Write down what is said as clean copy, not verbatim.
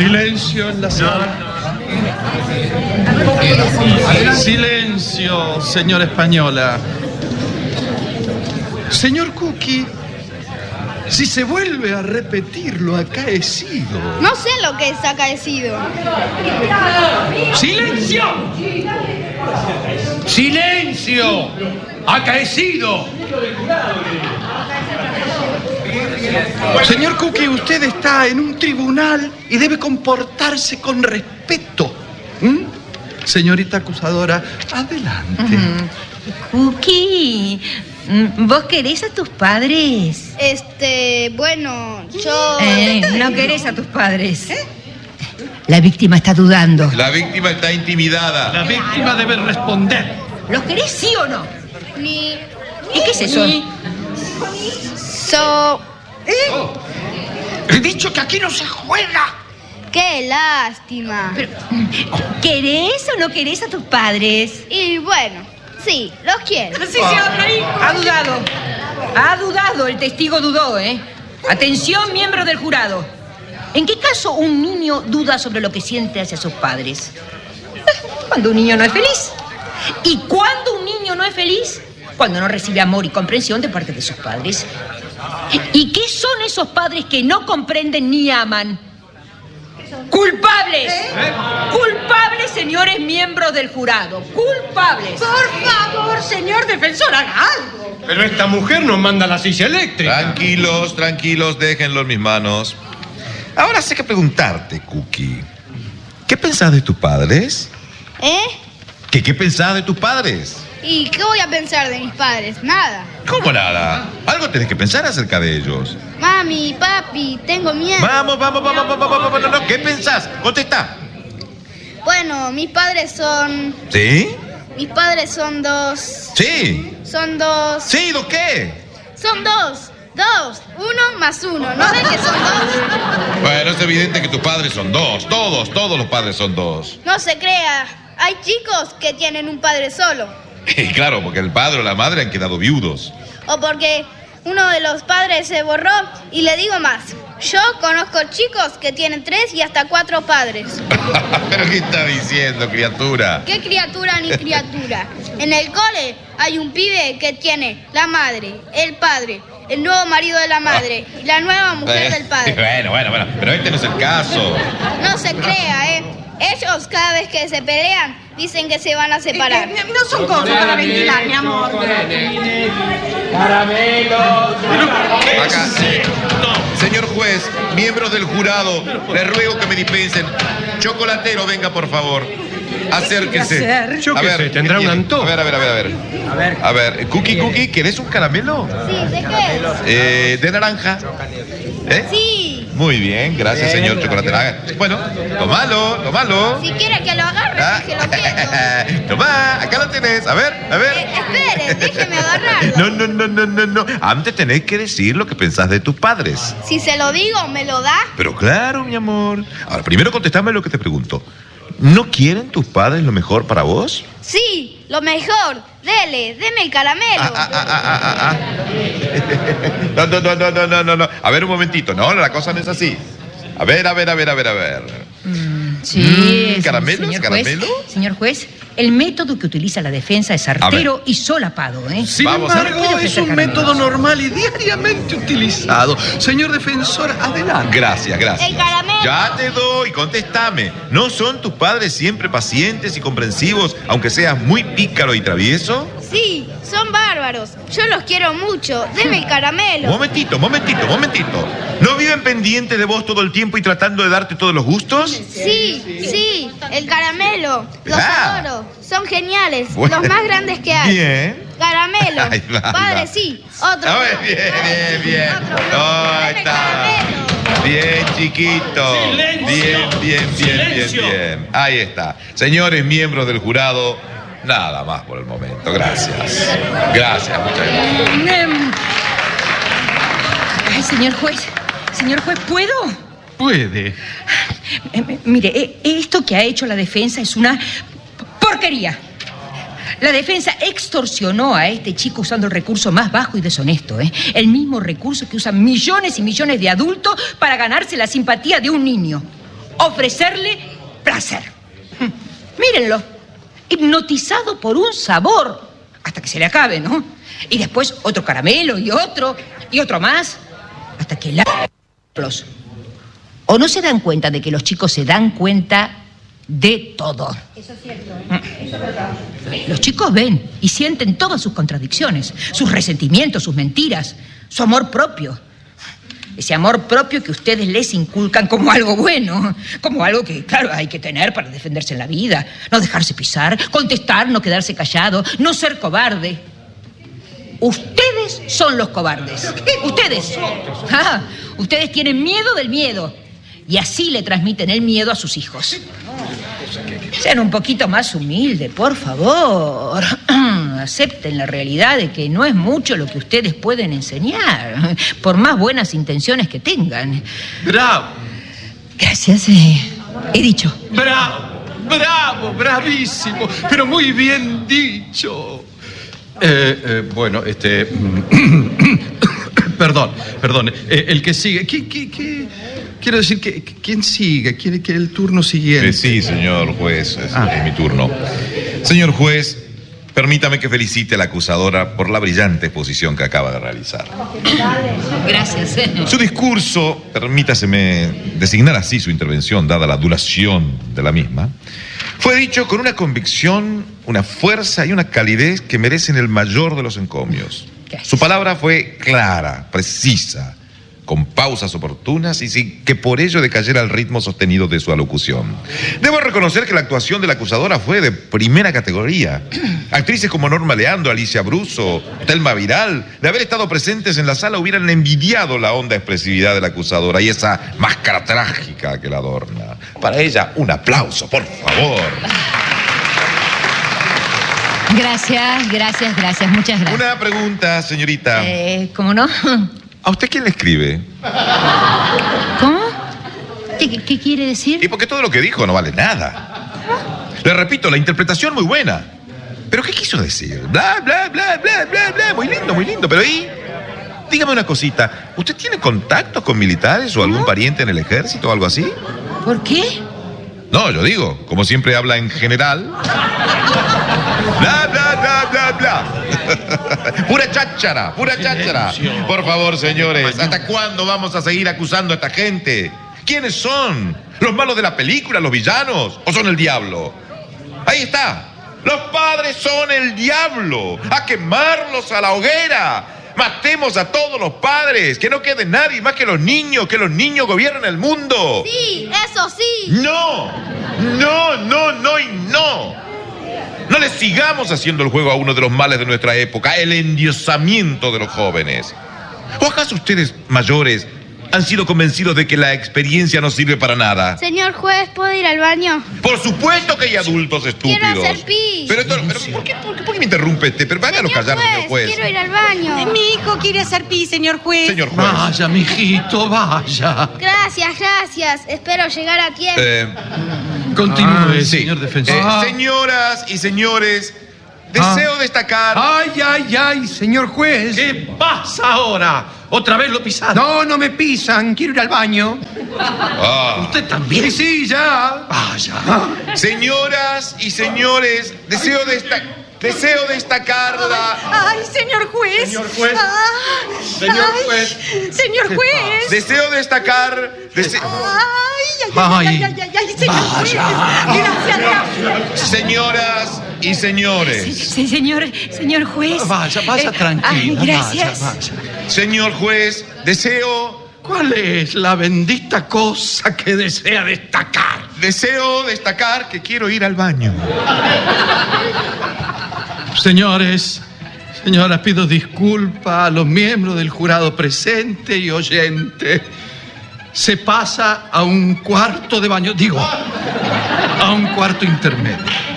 Silencio en la sala. Silencio, señora Española. Señor Cookie, si se vuelve a repetir lo acaecido... No sé lo que es acaecido. ¡Silencio! ¡Silencio! ¡Acaecido! Señor Cookie, usted está en un tribunal y debe comportarse con respeto. Señorita acusadora, adelante. Cookie, ¿vos querés a tus padres? Bueno, yo... No querés a tus padres. La víctima está dudando. La víctima está intimidada. La víctima debe responder. ¿Los querés sí o no? Ni... ¿Y qué es eso? He dicho que aquí no se juega. ¡Qué lástima! Pero, ¿querés o no querés a tus padres? Y bueno, sí, los quiero. Así se habla, hijo. Ha dudado, el testigo dudó, ¿eh? Atención, miembros del jurado. ¿En qué caso un niño duda sobre lo que siente hacia sus padres? Cuando un niño no es feliz. ¿Y cuándo un niño no es feliz? Cuando no recibe amor y comprensión de parte de sus padres. ¿Y qué son esos padres que no comprenden ni aman? ¡Culpables! ¡Culpables, señores miembros del jurado! ¡Culpables! Por favor, señor defensor, haga algo. Pero esta mujer nos manda la silla eléctrica. Tranquilos, tranquilos, déjenlo en mis manos. Ahora sé que preguntarte, Cookie. ¿Qué pensás de tus padres? ¿Qué pensás de tus padres? ¿Y qué voy a pensar de mis padres? Nada. ¿Cómo nada? Algo tenés que pensar acerca de ellos. Mami, papi, tengo miedo. Vamos. No, ¿qué pensás? Contestá. Bueno, mis padres son... ¿Sí? Mis padres son dos... Sí. Son dos... ¿Sí? ¿Dos qué? Son dos. 1 más 1. ¿No ven que son 2? Bueno, es evidente que tus padres son dos. Todos los padres son dos. No se crea. Hay chicos que tienen un padre solo. Y claro, porque el padre o la madre han quedado viudos. O porque uno de los padres se borró. Y le digo más. Yo conozco chicos que tienen 3 y hasta 4 padres. ¿Pero qué está diciendo, criatura? ¿Qué criatura ni criatura? En el cole hay un pibe que tiene la madre, el padre, el nuevo marido de la madre y la nueva mujer del padre. Bueno, pero este no es el caso. No se crea, Ellos cada vez que se pelean dicen que se van a separar. No son cosas para ventilar, mi amor. Caramelos. Acá, señor juez, miembros del jurado, les ruego que me dispensen. Chocolatero, venga, por favor. Acérquese. Yo qué sé, tendrá un antojo. A ver, Cookie, ¿querés un caramelo? Sí, ¿de qué? De naranja. Sí. Muy bien, gracias, señor chocolatero. Bueno, tomalo. Si quiere que lo agarre, que lo quiero. Tomá, acá lo tenés. A ver. Espere, déjeme agarrarlo. No. Antes tenés que decir lo que pensás de tus padres. Si se lo digo, ¿me lo da? Pero claro, mi amor. Ahora, primero contestame lo que te pregunto. ¿No quieren tus padres lo mejor para vos? Sí, lo mejor. Deme el caramelo. No. A ver, un momentito. No, la cosa no es así. A ver. Sí, ¿Caramelos? Señor juez, el método que utiliza la defensa es certero y solapado, Sin Vamos, embargo, es un método normal y diariamente utilizado. Señor defensor, adelante. Gracias. El caramelo. Ya te doy, contéstame. ¿No son tus padres siempre pacientes y comprensivos, aunque seas muy pícaro y travieso? Sí, son bárbaros. Yo los quiero mucho. Deme el caramelo. Momentito. ¿No viven pendientes de vos todo el tiempo y tratando de darte todos los gustos? Sí, el caramelo. Los adoro. Son geniales. Bueno, los más grandes que hay. Bien. Caramelo. Ahí va. Padre, sí. Otro. A ver, bien. Otro. Ahí Deme está. caramelo. Bien, chiquito. Silencio. Bien. Ahí está. Señores miembros del jurado, nada más por el momento. Gracias, muchas gracias. Ay, señor juez, ¿puedo? Puede. Mire, esto que ha hecho la defensa es una porquería. La defensa extorsionó a este chico usando el recurso más bajo y deshonesto, el mismo recurso que usan millones y millones de adultos para ganarse la simpatía de un niño. ofrecerle placer. Mírenlo, hipnotizado por un sabor, hasta que se le acabe, ¿no? Y después otro caramelo y otro más, hasta que los... ¿O no se dan cuenta de que los chicos se dan cuenta de todo? Eso es cierto, ¿eh? Eso es verdad. Los chicos ven y sienten todas sus contradicciones, sus resentimientos, sus mentiras, su amor propio. Ese amor propio que ustedes les inculcan como algo bueno, como algo que, claro, hay que tener para defenderse en la vida. No dejarse pisar, contestar, no quedarse callado, no ser cobarde. Ustedes son los cobardes. Ustedes. Ustedes tienen miedo del miedo. Y así le transmiten el miedo a sus hijos. Sean un poquito más humildes, por favor. Acepten la realidad de que no es mucho lo que ustedes pueden enseñar, por más buenas intenciones que tengan. ¡Bravo! Gracias, he dicho. ¡Bravo! ¡Bravo! ¡Bravísimo! Pero muy bien dicho. Bueno, Perdón. El que sigue. Quiero decir, ¿quién sigue? ¿Quién quiere el turno siguiente? Sí, señor juez, es mi turno. Señor juez, permítame que felicite a la acusadora por la brillante exposición que acaba de realizar. Gracias. Su discurso, permítaseme designar así su intervención, dada la duración de la misma, fue dicho con una convicción, una fuerza y una calidez que merecen el mayor de los encomios. Gracias. Su palabra fue clara, precisa, con pausas oportunas y sin que por ello decayera el ritmo sostenido de su alocución. Debo reconocer que la actuación de la acusadora fue de primera categoría. Actrices como Norma Leandro, Alicia Bruso, Telma Viral, de haber estado presentes en la sala, hubieran envidiado la honda expresividad de la acusadora y esa máscara trágica que la adorna. Para ella, un aplauso, por favor. Gracias, muchas gracias. Una pregunta, señorita. ¿Cómo no? ¿A usted quién le escribe? ¿Cómo? ¿Qué quiere decir? Y porque todo lo que dijo no vale nada. Le repito, la interpretación muy buena. ¿Pero qué quiso decir? Bla, bla, bla, bla, bla, bla. Muy lindo. Pero ahí, dígame una cosita. ¿Usted tiene contactos con militares o algún pariente en el ejército o algo así? ¿Por qué? No, yo digo, como siempre habla en general. Bla, bla, bla, bla, bla. Pura cháchara. Por favor, señores, ¿hasta cuándo vamos a seguir acusando a esta gente? ¿Quiénes son? ¿Los malos de la película, los villanos? ¿O son el diablo? Ahí está. Los padres son el diablo. ¡A quemarlos a la hoguera! Matemos a todos los padres. Que no quede nadie más que los niños. Que los niños gobiernen el mundo. Sí, eso sí. No. No le sigamos haciendo el juego a uno de los males de nuestra época, el endiosamiento de los jóvenes. ¿O acaso ustedes, mayores, han sido convencidos de que la experiencia no sirve para nada? Señor juez, ¿puedo ir al baño? Por supuesto que hay adultos estúpidos. Quiero hacer pis. Pero ¿por qué me interrumpe Pero hágalo callar, señor juez. Quiero ir al baño. Mi hijo quiere hacer pis, señor juez. Señor juez. Vaya, mijito, vaya. Gracias. Espero llegar a tiempo. Continúe, sí. señor defensor. Señoras y señores, deseo destacar... Ay, señor juez. ¿Qué pasa ahora? ¿Otra vez lo pisaron? No me pisan, quiero ir al baño. ¿Usted también? Sí, ya. Vaya. Señoras y señores, deseo destacar la... Ay, señor juez. Señor juez. Señor juez. Señor juez. Deseo destacar... Ay, señor juez. Gracias. Señoras y señores. Sí, señor juez. Vaya, tranquila. Gracias. Vaya. Señor juez, deseo... ¿Cuál es la bendita cosa que desea destacar? Deseo destacar que quiero ir al baño. Señores, señoras, pido disculpas a los miembros del jurado presente y oyente. Se pasa a un cuarto de baño, a un cuarto intermedio.